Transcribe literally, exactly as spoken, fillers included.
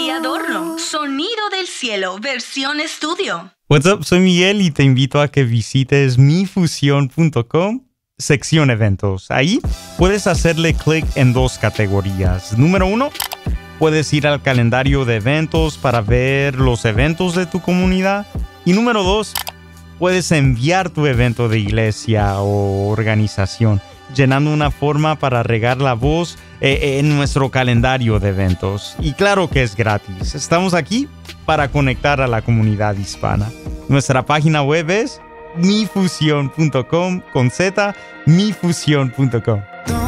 y adorno. Sonido del cielo, versión estudio. What's up, soy Miguel y te invito a que visites mi fusión punto com, sección eventos. Ahí puedes hacerle clic en dos categorías. Número uno, puedes ir al calendario de eventos para ver los eventos de tu comunidad. Y número dos, puedes enviar tu evento de iglesia o organización, llenando una forma para regar la voz eh, en nuestro calendario de eventos. Y claro que es gratis. Estamos aquí para conectar a la comunidad hispana. Nuestra página web es mi fusión punto com con Z, mi fusión punto com.